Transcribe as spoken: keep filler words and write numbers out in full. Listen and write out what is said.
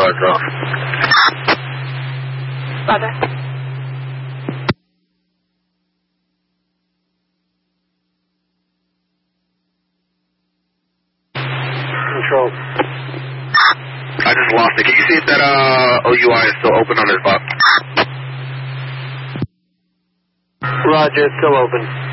buds off. Roger. Control. I just lost it. Can you see if that uh, O U I is still open on this box? Roger, it's still open.